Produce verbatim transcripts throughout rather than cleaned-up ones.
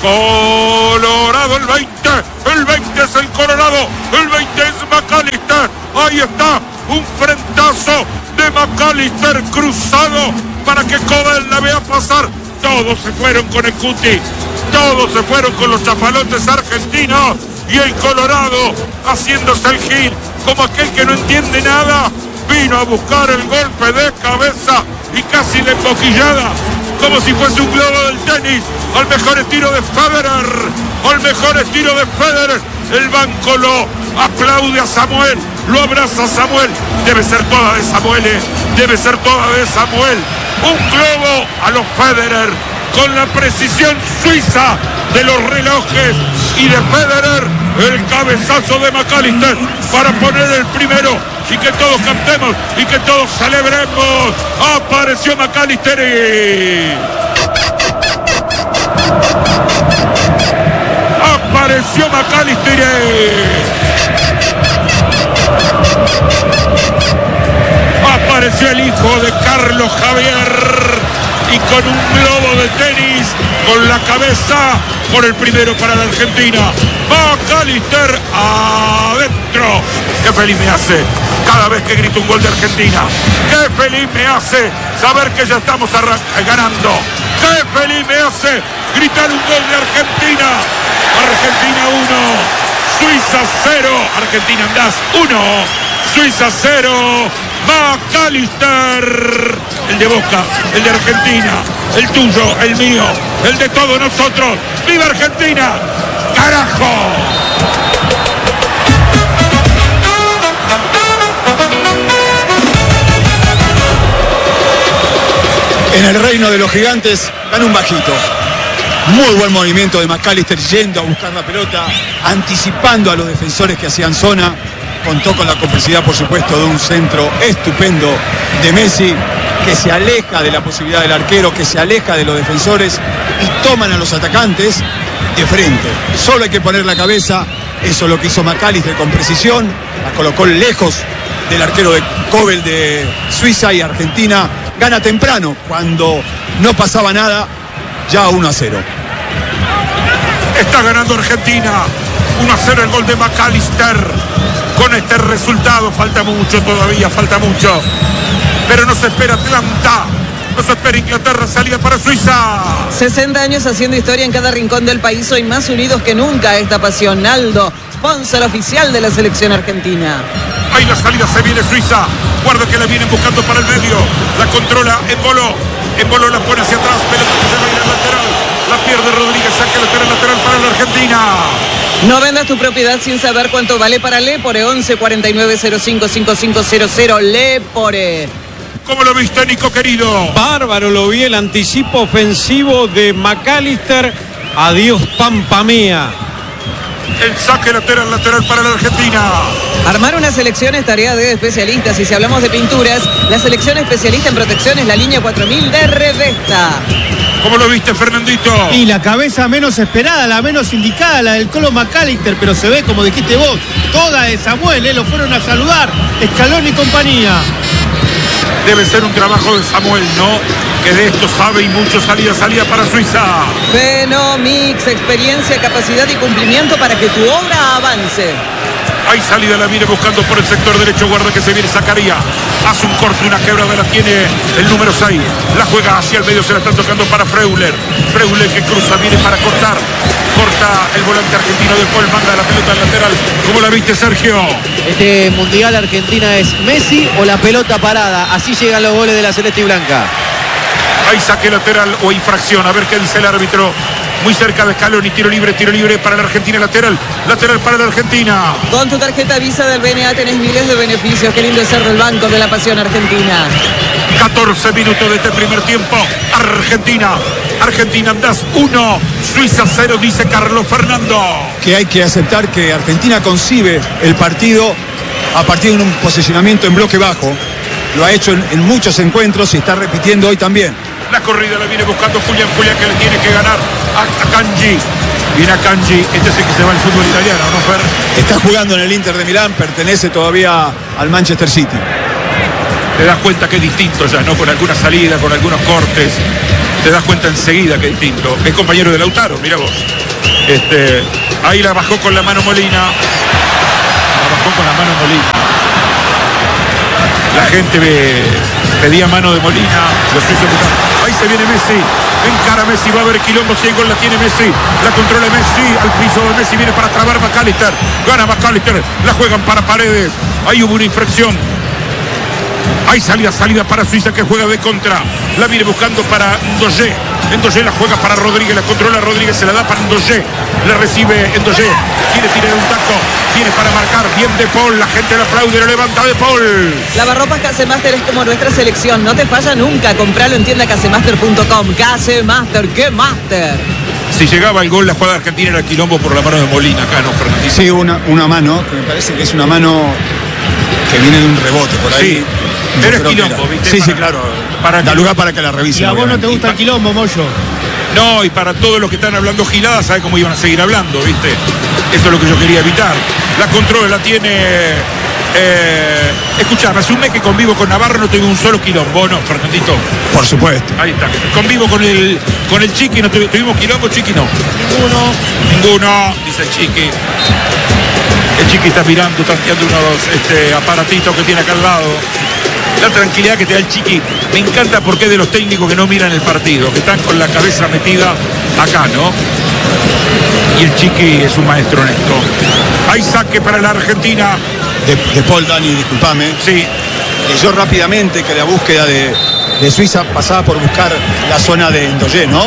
Colorado el veinte, el veinte es el Colorado, el veinte es McAllister, ahí está, un frentazo de McAllister cruzado para que Cobel la vea pasar. Todos se fueron con el Cuti, todos se fueron con los chapalotes argentinos y el Colorado haciéndose el gil como aquel que no entiende nada, vino a buscar el golpe de cabeza y casi la emboquillada, como si fuese un globo del tenis, al mejor estilo de Federer, al mejor estilo de Federer. El banco lo aplaude a Samuel, lo abraza a Samuel, debe ser toda de Samuel, eh. debe ser toda de Samuel. Un globo a los Federer, con la precisión suiza de los relojes y de Federer, el cabezazo de McAllister para poner el primero y que todos cantemos y que todos celebremos. Apareció McAllister y... apareció McAllister y... apareció el hijo de Carlos Javier y con un globo de tenis con la cabeza por el primero para la Argentina. McAllister adentro. Qué feliz me hace cada vez que grito un gol de Argentina. Qué feliz me hace saber que ya estamos ganando. Qué feliz me hace gritar un gol de Argentina. Argentina uno, Suiza cero. Argentina andás uno, Suiza cero. McAllister, el de Boca, el de Argentina, el tuyo, el mío, el de todos nosotros. ¡Viva Argentina! ¡Carajo! En el reino de los gigantes gana un bajito. Muy buen movimiento de McAllister yendo a buscar la pelota, anticipando a los defensores que hacían zona. Contó con la complicidad, por supuesto, de un centro estupendo de Messi, que se aleja de la posibilidad del arquero, que se aleja de los defensores y toman a los atacantes de frente. Solo hay que poner la cabeza, eso es lo que hizo McAllister con precisión, la colocó lejos del arquero de Cobel de Suiza, y Argentina gana temprano, cuando no pasaba nada, ya uno a cero. Está ganando Argentina, uno a cero el gol de McAllister. Con este resultado falta mucho todavía, falta mucho. Pero no se espera Atlanta, no se espera Inglaterra, salida para Suiza. sesenta años haciendo historia en cada rincón del país, hoy más unidos que nunca esta pasión. Naldo, sponsor oficial de la selección argentina. Ahí la salida, se viene Suiza. Guarda que la vienen buscando para el medio. La controla Embolo. Embolo la pone hacia atrás, pelota que se va a ir al lateral. La pierde Rodríguez, saca el lateral, lateral para la Argentina. No vendas tu propiedad sin saber cuánto vale para Lepore. Once cuarenta y nueve cero cinco cinco cinco cero cero. Lepore. ¿Cómo lo viste, Nico, querido? Bárbaro, lo vi, el anticipo ofensivo de McAllister. Adiós, Pampa mía. El saque lateral, lateral para la Argentina. Armar una selección es tarea de especialistas. Y si hablamos de pinturas, la selección especialista en protección es la línea cuatro mil de Revesta. ¿Cómo lo viste, Fernandito? Y la cabeza menos esperada, la menos indicada, la del Colo McAllister, pero se ve, como dijiste vos, toda de Samuel, ¿eh? Lo fueron a saludar, Escalón y compañía. Debe ser un trabajo de Samuel, ¿no? Que de esto sabe y mucho. Salida, salida para Suiza. Fenomix, experiencia, capacidad y cumplimiento para que tu obra avance. Hay salida, la viene buscando por el sector derecho. Guarda que se viene Zacarías. Hace un corte, una quebrada, la tiene el número seis. La juega hacia el medio, se la están tocando para Freuler. Freuler que cruza, viene para cortar. Corta el volante argentino de Paul, manda la pelota al lateral. ¿Cómo la viste, Sergio? Este Mundial Argentina es Messi o la pelota parada. Así llegan los goles de la celeste y blanca. Hay saque lateral o infracción. A ver qué dice el árbitro. Muy cerca de Scaloni, tiro libre, tiro libre para la Argentina, lateral, lateral para la Argentina. Con tu tarjeta Visa del B N A tenés miles de beneficios. Qué lindo es ser del Banco de la Pasión Argentina. catorce minutos de este primer tiempo. Argentina, Argentina andás uno, Suiza cero, dice Carlos Fernando. Que hay que aceptar que Argentina concibe el partido a partir de un posicionamiento en bloque bajo. Lo ha hecho en, en muchos encuentros y está repitiendo hoy también. La corrida la viene buscando Julián, Julián que le tiene que ganar a, a Kanji. Viene a Kanji, este es el que se va al fútbol italiano, ¿no, Fer? Está jugando en el Inter de Milán, pertenece todavía al Manchester City. Te das cuenta que es distinto ya, ¿no? Con alguna salida, con algunos cortes. Te das cuenta enseguida que es distinto. Es compañero de Lautaro, mira vos. Este, ahí la bajó con la mano Molina. La bajó con la mano Molina. La gente ve, pedía mano de Molina. Los suizos, ahí se viene Messi. Encara Messi, va a haber quilombo, si el gol la tiene Messi. La controla Messi, al piso de Messi, viene para trabar McAllister. Gana McAllister, la juegan para Paredes. Ahí hubo una infracción. Hay salida, salida para Suiza que juega de contra. La viene buscando para Ndoye. Ndoye la juega para Rodríguez, la controla Rodríguez, se la da para Ndoye. La recibe Ndoye. Quiere tirar un taco. Viene para marcar. Bien De Paul. La gente le aplaude, lo levanta De Paul. Lavarropas Casemaster es como nuestra selección. No te falla nunca. Compralo en tienda casemaster punto com. Casemaster, qué master. Si llegaba el gol, la jugada de Argentina era quilombo por la mano de Molina. Acá no, Fernandito. Sí, una, una mano, que me parece que es una mano que viene de un rebote por ahí. Sí. Pero es quilombo, ¿viste? Sí, para, sí, claro. Para da lugar para que la revisen. Y a vos no te gusta el pa- quilombo, Moyo. No, y para todos los que están hablando giladas, ¿sabe cómo iban a seguir hablando, viste? Eso es lo que yo quería evitar. La controla, la tiene... Eh, escuchame, hace un mes que convivo con Navarro, no tengo un solo quilombo, ¿no, Fernandito? Por supuesto. Ahí está. Convivo con el con el Chiqui, no tuvi- tuvimos quilombo, Chiqui no. Ninguno. Ninguno, dice el Chiqui. El Chiqui está mirando, tanteando unos este, aparatitos que tiene acá al lado. La tranquilidad que te da el Chiqui. Me encanta porque es de los técnicos que no miran el partido, que están con la cabeza metida acá, ¿no? Y el Chiqui es un maestro en esto. Hay saque para la Argentina. De, de Paul, Dani, disculpame. Sí, Leyó rápidamente que la búsqueda de, de Suiza pasaba por buscar la zona de Ndoye, ¿no?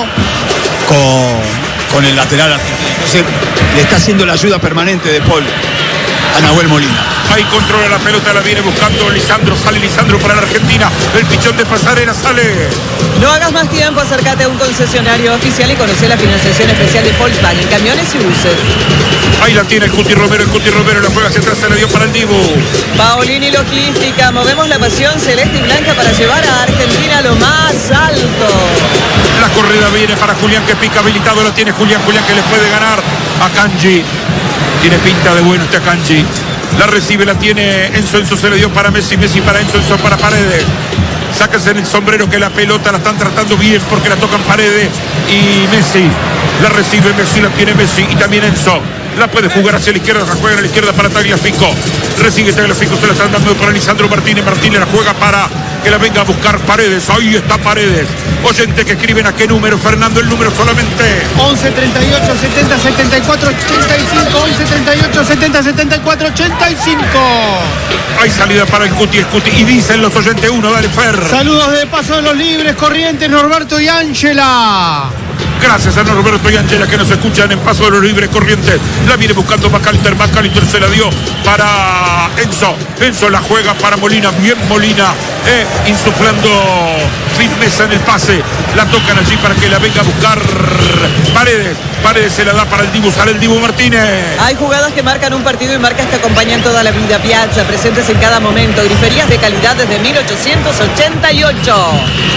Con, con el lateral argentino. Entonces le está haciendo la ayuda permanente de Paul a Nahuel Molina. ahí controla la pelota, la viene buscando Lisandro, sale Lisandro para la Argentina, el pichón de Pasarela sale. No hagas más tiempo, acércate a un concesionario oficial y conoce la financiación especial de Volkswagen, camiones y buses. Ahí la tiene el Cuti Romero, el Cuti Romero la juega hacia atrás, se la dio para el Dibu. Paolini Logística, movemos la pasión celeste y blanca para llevar a Argentina a lo más alto. La corrida viene para Julián que pica habilitado, la tiene Julián, Julián que le puede ganar a Kanji. Tiene pinta de bueno este Kanji. La recibe, la tiene Enzo, Enzo se le dio para Messi, Messi para Enzo, Enzo para Paredes. Sáquense en el sombrero que la pelota la están tratando bien porque la tocan Paredes y Messi. La recibe Messi, la tiene Messi y también Enzo. La puede jugar hacia la izquierda, la juega a la izquierda para Tagliafico. Recibe Tagliafico, se la están dando para Lisandro Martínez. Martínez la juega para que la venga a buscar Paredes. Ahí está Paredes. Oyente que escriben a qué número, Fernando, el número solamente. once treinta y ocho setenta setenta y cuatro ochenta y cinco, once treinta y ocho setenta setenta y cuatro ochenta y cinco. Hay salida para el Cuti, el Cuti. Y dicen los oyentes uno, dale Fer. Saludos de Paso de los Libres, Corrientes, Norberto y Ángela. Gracias a Norberto y Ángela que nos escuchan en Paso de los Libres Corrientes. La viene buscando McAllister, McAllister se la dio para Enzo. Enzo la juega para Molina, bien Molina, eh, insuflando firmeza en el pase. La tocan allí para que la venga a buscar Paredes. Paredes se la da para el Dibu, sale el Dibu Martínez. Hay jugadas que marcan un partido y marcas que acompañan toda la vida. Piazza, presentes en cada momento. Griferías de calidad desde mil ochocientos ochenta y ocho.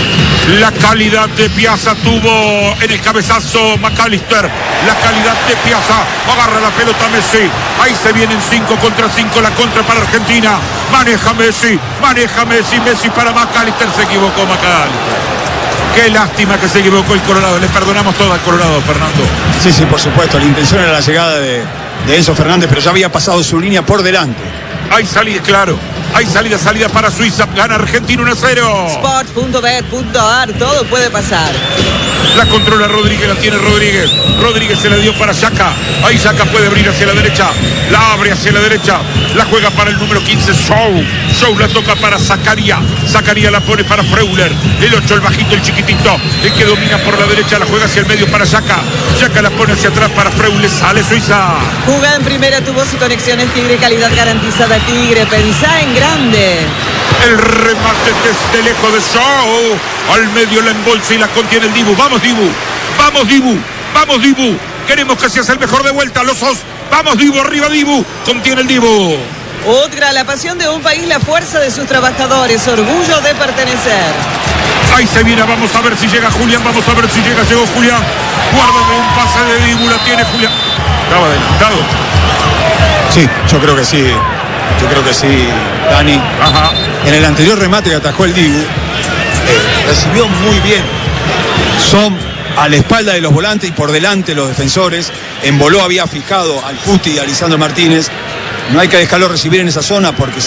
La calidad de Piazza tuvo en el cabezazo McAllister. La calidad de Piazza. Agarra la pelota Messi. Ahí se vienen cinco contra cinco. La contra para Argentina. Maneja Messi. Maneja Messi. Messi para McAllister. Se equivocó McAllister. Qué lástima que se equivocó el Colorado. Le perdonamos todo al Colorado, Fernando. Sí, sí, por supuesto. La intención era la llegada de, de Enzo Fernández, pero ya había pasado su línea por delante. Hay salida, claro. Hay salida, salida para Suiza. Gana Argentina uno a cero. Sport punto bet punto ar, todo puede pasar. La controla Rodríguez, la tiene Rodríguez. Rodríguez se la dio para Xhaka. Ahí Xhaka puede abrir hacia la derecha. La abre hacia la derecha. La juega para el número quince, Show. Show la toca para Zakaria. Zakaria la pone para Freuler. El ocho, el bajito, el chiquitito. El que domina por la derecha, la juega hacia el medio para Xhaka. Xhaka la pone hacia atrás para Freuler. Sale Suiza. Juga en primera, tu voz y conexiones Tigre, calidad garantizada Tigre. Pensá en grande. El remate desde lejos de Show. Al medio la embolsa y la contiene el Dibu. Vamos Dibu. Vamos Dibu. Vamos Dibu. Queremos que seas el mejor de vuelta. Los os. Vamos Dibu. Arriba Dibu. Contiene el Dibu. Udgra, la pasión de un país, la fuerza de sus trabajadores, orgullo de pertenecer. Ahí se viene, vamos a ver si llega Julián, vamos a ver si llega, llegó Julián. Guárdame un pase de Dibu, la tiene Julián. Estaba adelantado. Sí, yo creo que sí. Yo creo que sí, Dani. Ajá. En el anterior remate que atajó el Dibu, eh, recibió muy bien son a la espalda de los volantes y por delante los defensores. Embolo había fijado al Pusti y a Lisandro Martínez. No hay que dejarlo recibir en esa zona porque